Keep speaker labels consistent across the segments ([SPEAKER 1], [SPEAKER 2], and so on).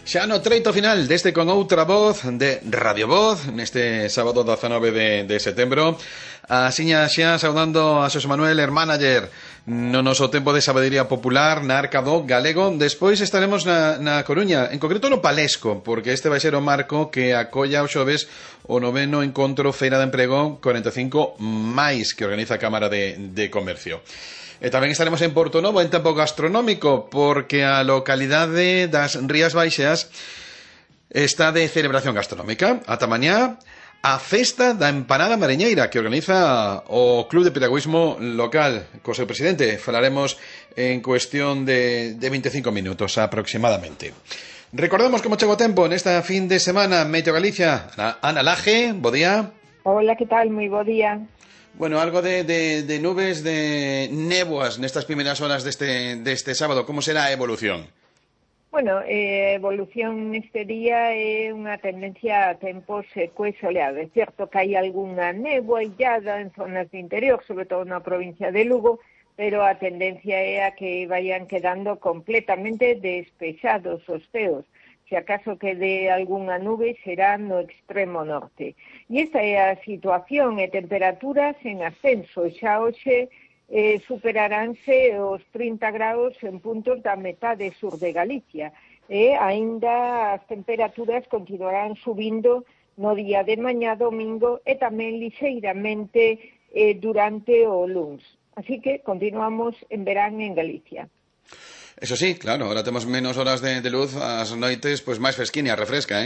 [SPEAKER 1] Xa no treito final deste con outra voz de Radio Voz neste sábado 19 de setembro. Asiña xa saudando a Xosé Manuel Hermánager no noso tempo de sabedoría popular na Arca do Galego. Despois estaremos na Coruña, en concreto no Palesco, porque este vai ser o marco que acolla o xoves o 9º encontro Feira de Emprego 45 máis que organiza a Cámara de Comercio. E tamén estaremos en Portonovo en tempo gastronómico, porque a localidade das Rías Baixas está de celebración gastronómica. Ata mañá a festa da empanada mariñeira que organiza o Club de Piragüismo local. Co seu presidente falaremos en cuestión de 25 minutos aproximadamente. Recordamos como chegou o tempo nesta fin de semana. Meteo Galicia, Ana Laje, bo día.
[SPEAKER 2] Hola, que tal? Moi bo día.
[SPEAKER 1] Bueno, algo de nubes, de néboas nestas primeiras horas deste sábado. Como será a evolución?
[SPEAKER 2] Bueno, evolución neste día é unha tendencia a tempos seco e soleado. É certo que hai algunha néboa illada en zonas de interior, sobre todo na provincia de Lugo, pero a tendencia é a que vayan quedando completamente despexados os ceos. Se acaso quede algunha nube será no extremo norte. E esta é a situación e temperaturas en ascenso. Xa hoxe superaránse os 30 graus en puntos da metade sur de Galicia. E aínda as temperaturas continuarán subindo no día de mañá domingo e tamén lixeiramente durante o luns. Así que continuamos en verán en Galicia.
[SPEAKER 1] Eso sí, claro, ahora temos menos horas de luz, as noites pois máis fresquiña, refresca,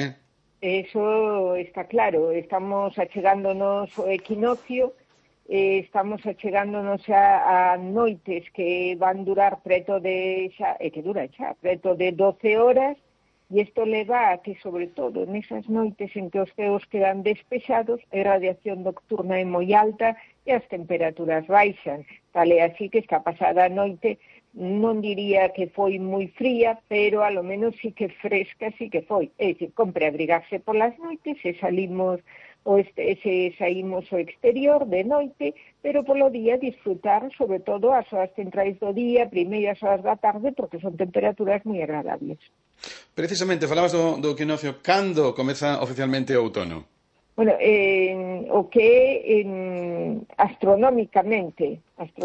[SPEAKER 2] Eso está claro, estamos achegándonos ao equinoccio, estamos achegándonos a noites que van durar preto de preto de 12 horas, e isto leva a que, sobre todo, nesas noites en que os ceos quedan despexados, a radiación nocturna é moi alta e as temperaturas baixan. Tal é así que esta pasada noite non diría que foi moi fría, pero a lo menos sí que fresca, sí que foi. É dicir, compre abrigarse polas noites, se saímos ao exterior de noite, pero polo día disfrutar, sobre todo, as horas centrais do día, primeiras horas da tarde, porque son temperaturas moi agradables.
[SPEAKER 1] Precisamente, falabas do equinoccio. Cando comeza oficialmente o outono?
[SPEAKER 2] Bueno, o que astronómicamente,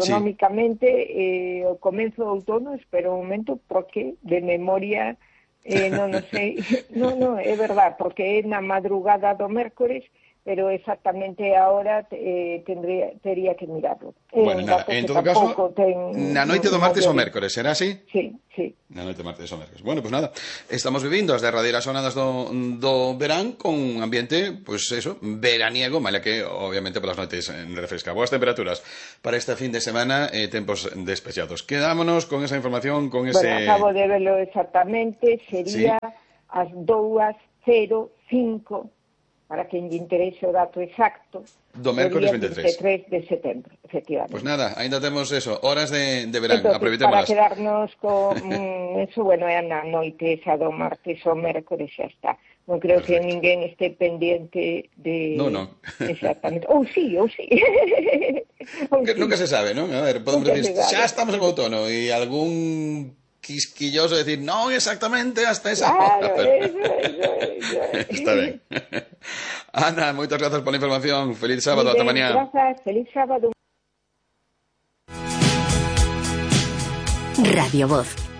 [SPEAKER 2] o comezo do outono, espero un momento, porque de memoria non sei, non, é verdad, porque é na madrugada do mércores, pero exactamente a hora tería que mirarlo.
[SPEAKER 1] Bueno, nada, en todo caso, na noite do martes ou mércores, será así?
[SPEAKER 2] Sí.
[SPEAKER 1] Na noite do martes ou mércores. Bueno, pues nada, estamos vivindo as derradeiras jornadas do verán con un ambiente, pues eso, veraniego, mala que, obviamente, polas noites refresca. Boas temperaturas para este fin de semana, tempos despechados. Quedámonos con esa información, con ese...
[SPEAKER 2] Bueno, acabo de verlo exactamente, sería as 2:05, para quen lle interese o dato exacto,
[SPEAKER 1] do mércores
[SPEAKER 2] 23 de setembro, efectivamente.
[SPEAKER 1] Pues nada, ainda temos eso, horas de verán,
[SPEAKER 2] entonces,
[SPEAKER 1] aproveitémolas.
[SPEAKER 2] Para quedarnos con eso, bueno, é na noite esa do martes ou mércores, xa está. Non creo que ninguén este pendiente de...
[SPEAKER 1] Non.
[SPEAKER 2] Exactamente. Ou sí.
[SPEAKER 1] Nunca se sabe, non? A ver, podemos decir, xa estamos en outono, e algún quisquilloso decir, non exactamente hasta esa hora.
[SPEAKER 2] Claro, eso.
[SPEAKER 1] Está ben. Ana, moitas grazas pola información. Feliz sábado, ata mañá.
[SPEAKER 2] Grazas, feliz sábado.
[SPEAKER 3] Radio Voz.